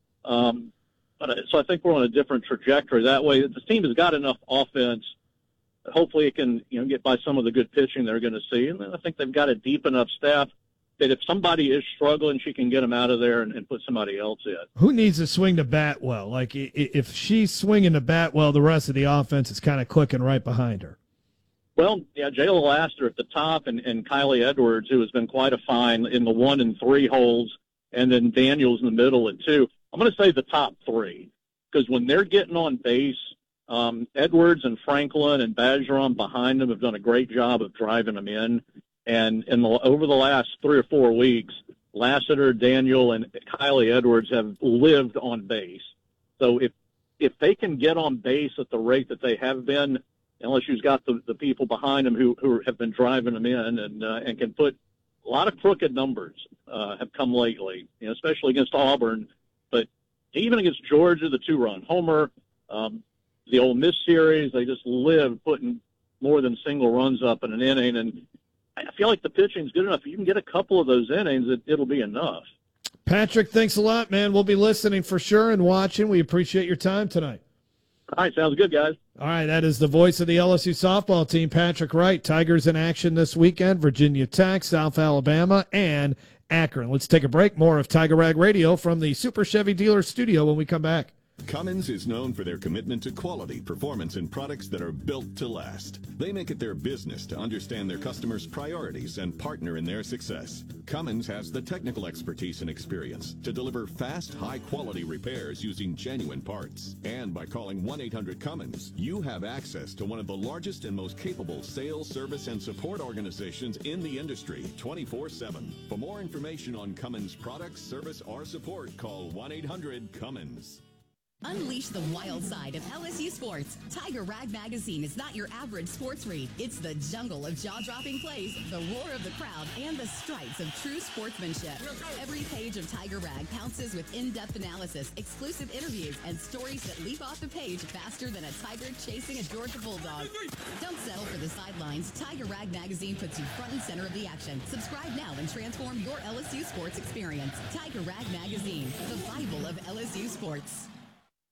Um, but so I think we're on a different trajectory that way. The team has got enough offense. Hopefully it can, you know, get by some of the good pitching they're going to see. And then I think they've got a deep enough staff that if somebody is struggling, she can get them out of there and, and put somebody else in. Who needs to swing the bat well? Like, if she's swinging the bat well, the rest of the offense is kind of clicking right behind her. Well, yeah, Jayla Laster at the top and, and Kylie Edwards, who has been quite a find in the one and three holes, and then Daniels in the middle at two. I'm going to say the top three, because when they're getting on base, Um, Edwards and Franklin and Bergeron behind them have done a great job of driving them in. And in the, over the last three or four weeks, Lassiter, Daniel, and Kylie Edwards have lived on base. So if if they can get on base at the rate that they have been, L S U's got the, the people behind them who, who have been driving them in and uh, and can put a lot of crooked numbers uh, have come lately, you know, especially against Auburn. But even against Georgia, the two-run homer, um, the Ole Miss series, they just live putting more than single runs up in an inning. And I feel like the pitching's good enough. If you can get a couple of those innings, it, it'll be enough. Patrick, thanks a lot, man. We'll be listening for sure and watching. We appreciate your time tonight. All right, sounds good, guys. All right, that is the voice of the L S U softball team, Patrick Wright. Tigers in action this weekend, Virginia Tech, South Alabama, and Akron. Let's take a break. More of Tiger Rag Radio from the Super Chevy Dealer Studio when we come back. Cummins is known for their commitment to quality, performance, and products that are built to last. They make it their business to understand their customers' priorities and partner in their success. Cummins has the technical expertise and experience to deliver fast, high-quality repairs using genuine parts. And by calling one eight hundred Cummins, you have access to one of the largest and most capable sales, service, and support organizations in the industry, twenty-four seven. For more information on Cummins products, service, or support, call one eight hundred Cummins. Unleash the wild side of L S U sports. Tiger Rag Magazine is not your average sports read. It's the jungle of jaw-dropping plays, the roar of the crowd, and the stripes of true sportsmanship. Every page of Tiger Rag pounces with in-depth analysis, exclusive interviews, and stories that leap off the page faster than a tiger chasing a Georgia bulldog. Don't settle for the sidelines. Tiger Rag Magazine puts you front and center of the action. Subscribe now and transform your L S U sports experience. Tiger Rag Magazine, the Bible of L S U sports.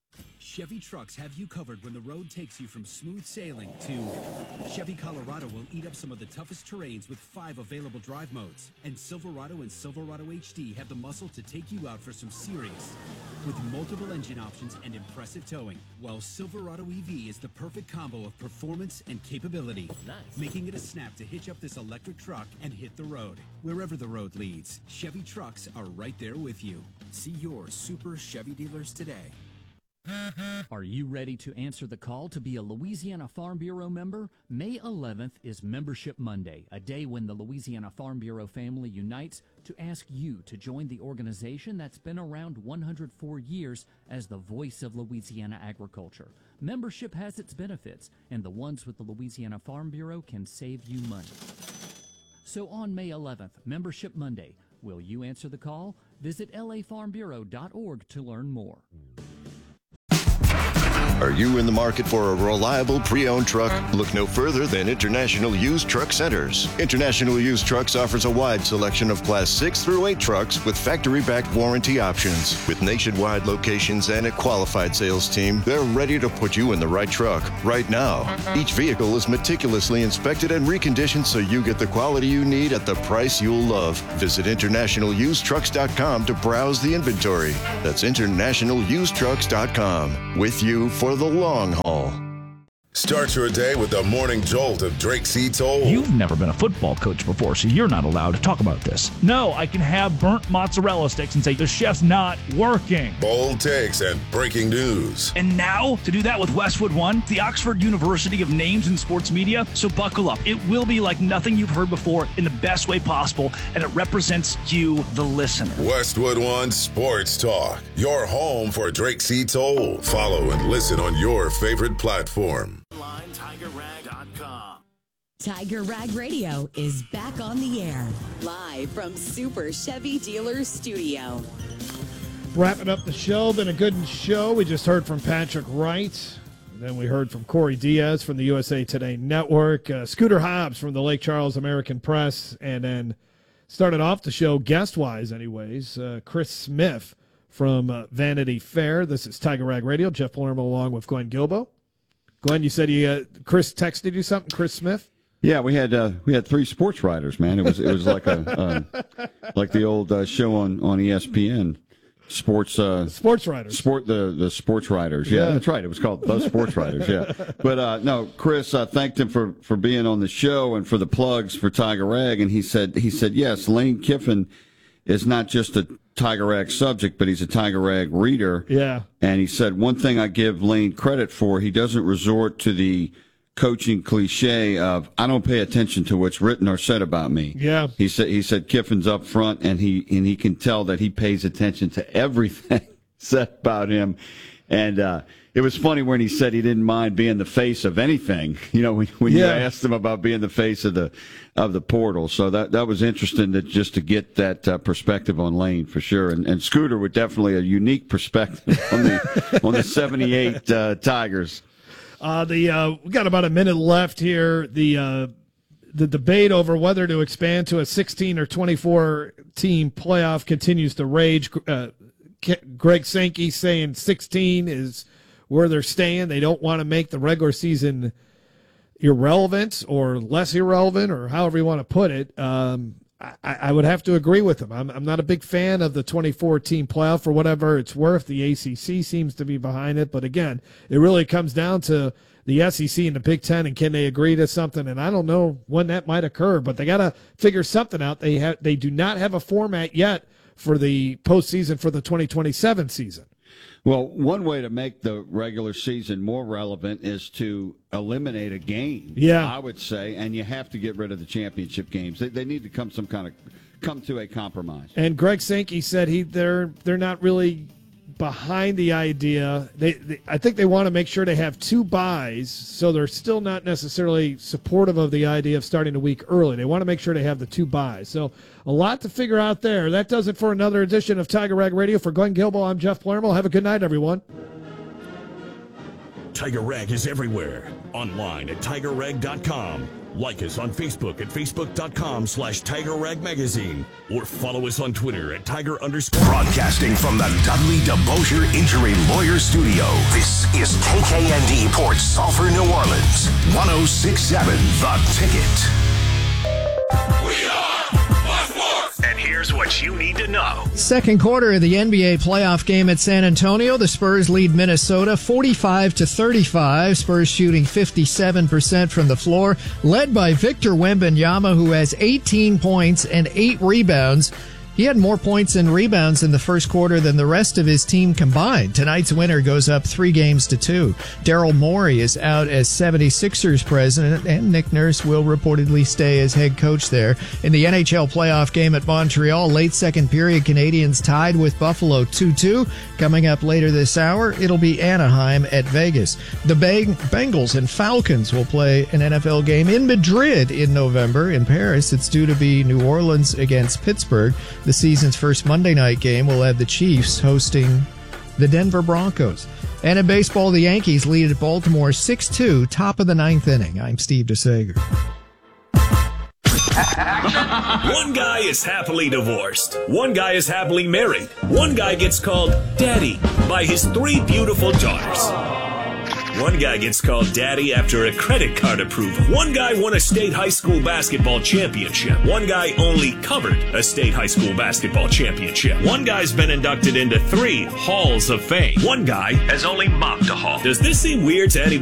Chevy trucks have you covered when the road takes you from smooth sailing to Chevy Colorado will eat up some of the toughest terrains with five available drive modes. And Silverado and Silverado H D have the muscle to take you out for some serious with multiple engine options and impressive towing. While Silverado E V is the perfect combo of performance and capability, nice. Making it a snap to hitch up this electric truck and hit the road. Wherever the road leads, Chevy trucks are right there with you. See your Super Chevy dealers today. Are you ready to answer the call to be a Louisiana Farm Bureau member? May eleventh is Membership Monday, a day when the Louisiana Farm Bureau family unites to ask you to join the organization that's been around one hundred four years as the voice of Louisiana agriculture. Membership has its benefits, and the ones with the Louisiana Farm Bureau can save you money. So on May eleventh, Membership Monday, will you answer the call? Visit L A farm bureau dot org to learn more. Are you in the market for a reliable pre-owned truck? Look no further than International Used Truck Centers. International Used Trucks offers a wide selection of Class six through eight trucks with factory-backed warranty options. With nationwide locations and a qualified sales team, they're ready to put you in the right truck right now. Each vehicle is meticulously inspected and reconditioned so you get the quality you need at the price you'll love. Visit international used trucks dot com to browse the inventory. That's international used trucks dot com. With you for the long haul. Start your day with the morning jolt of Drake C. Toll. You've never been a football coach before, so you're not allowed to talk about this. No, I can have burnt mozzarella sticks and say the chef's not working. Bold takes and breaking news. And now, to do that with Westwood One, the Oxford University of Names in Sports Media. So buckle up. It will be like nothing you've heard before in the best way possible, and it represents you, the listener. Westwood One Sports Talk, your home for Drake C. Toll. Follow and listen on your favorite platform. Tiger Rag dot com. Tiger Rag Radio is back on the air, live from Super Chevy Dealers Studio. Wrapping up the show, been a good show. We just heard from Patrick Wright. Then we heard from Corey Diaz from the U S A Today Network, uh, Scooter Hobbs from the Lake Charles American Press, and then started off the show, guest-wise anyways, uh, Chris Smith from uh, Vanity Fair. This is Tiger Rag Radio. Jeff Palermo along with Glenn Gilbo. Glenn, you said you uh, Chris texted you something, Chris Smith? Yeah, we had uh, we had three sports writers, man. It was it was like a uh, like the old uh, show on, on E S P N, sports uh, sports writers, sport the the sports writers. Yeah, yeah, that's right. It was called the Sports Writers. Yeah, but uh, no, Chris uh, thanked him for, for being on the show and for the plugs for Tiger Rag, and he said he said yes, Lane Kiffin is not just a Tiger Rag subject, but he's a Tiger Rag reader. Yeah. And he said, one thing I give Lane credit for, he doesn't resort to the coaching cliche of, I don't pay attention to what's written or said about me. Yeah. He said, he said Kiffin's up front, and he, and he can tell that he pays attention to everything said about him. And, uh, it was funny when he said he didn't mind being the face of anything. You know, when, when yeah. you asked him about being the face of the of the portal. So that that was interesting to just to get that uh, perspective on Lane for sure. And, and Scooter with definitely a unique perspective on the on the seventy-eight uh, Tigers. Uh, the uh, we got about a minute left here. The uh, the debate over whether to expand to a sixteen or twenty-four team playoff continues to rage. Uh, Greg Sankey saying sixteen is where they're staying. They don't want to make the regular season irrelevant or less irrelevant, or however you want to put it. Um, I, I would have to agree with him. I'm, I'm not a big fan of the twenty-four team playoff for whatever it's worth. The A C C seems to be behind it, but again, it really comes down to the S E C and the Big Ten, and can they agree to something? And I don't know when that might occur, but they got to figure something out. They have, they do not have a format yet for the postseason for the twenty twenty-seven season. Well, one way to make the regular season more relevant is to eliminate a game. Yeah, I would say, and you have to get rid of the championship games. They, they need to come some kind of come to a compromise. And Greg Sankey said he they're they're not really behind the idea. They, they I think they want to make sure they have two buys, so they're still not necessarily supportive of the idea of starting a week early. They want to make sure they have the two buys. So a lot to figure out there. That does it for another edition of Tiger Rag Radio. For Glenn Gilbo, I'm Jeff Palermo. Have a good night, everyone. Tiger Rag is everywhere. Online at tiger rag dot com. Like us on Facebook at facebook.com slash Tiger Rag Magazine. Or follow us on Twitter at Tiger underscore. Broadcasting from the Dudley DeBosier Injury Lawyer Studio, this is K K N D Port Sulphur, New Orleans. one oh six point seven The Ticket. We are Fox Sports. And here's what you need to know. Second quarter of the N B A playoff game at San Antonio. The Spurs lead Minnesota forty-five to thirty-five. Spurs shooting fifty-seven percent from the floor, led by Victor Wembanyama, who has eighteen points and eight rebounds. He had more points and rebounds in the first quarter than the rest of his team combined. Tonight's winner goes up three games to two. Daryl Morey is out as seventy-sixers president, and Nick Nurse will reportedly stay as head coach there. In the N H L playoff game at Montreal, late second period, Canadians tied with Buffalo two two. Coming up later this hour, it'll be Anaheim at Vegas. The Bengals and Falcons will play an N F L game in Madrid in November. In Paris, it's due to be New Orleans against Pittsburgh. The season's first Monday night game will have the Chiefs hosting the Denver Broncos. And in baseball, the Yankees lead at Baltimore six two, top of the ninth inning. I'm Steve DeSager. One guy is happily divorced. One guy is happily married. One guy gets called Daddy by his three beautiful daughters. One guy gets called Daddy after a credit card approval. One guy won a state high school basketball championship. One guy only covered a state high school basketball championship. One guy's been inducted into three halls of fame. One guy has only mopped a hall. Does this seem weird to anyone?